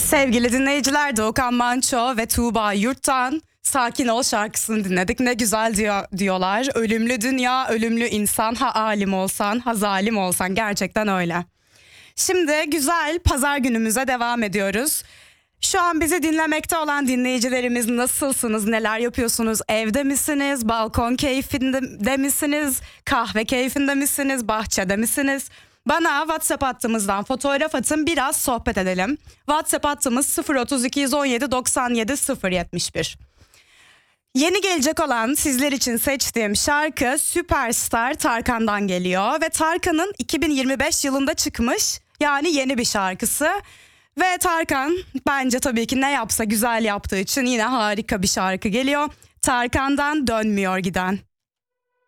Sevgili dinleyiciler, Doğukan Manço ve Tuğba Yurt'tan Sakin Ol şarkısını dinledik. Ne güzel diyorlar. Ölümlü dünya, ölümlü insan, ha alim olsan, ha zalim olsan. Gerçekten öyle. Şimdi güzel pazar günümüze devam ediyoruz. Şu an bizi dinlemekte olan dinleyicilerimiz nasılsınız? Neler yapıyorsunuz? Evde misiniz? Balkon keyfinde misiniz? Kahve keyfinde misiniz? Bahçede misiniz? Bana WhatsApp hattımızdan fotoğraf atın, biraz sohbet edelim. WhatsApp hattımız 03217 97 071. Yeni gelecek olan sizler için seçtiğim şarkı Süperstar Tarkan'dan geliyor. Ve Tarkan'ın 2025 yılında çıkmış, yani yeni bir şarkısı. Ve Tarkan bence tabii ki ne yapsa güzel yaptığı için yine harika bir şarkı geliyor. Tarkan'dan Dönmüyor Giden.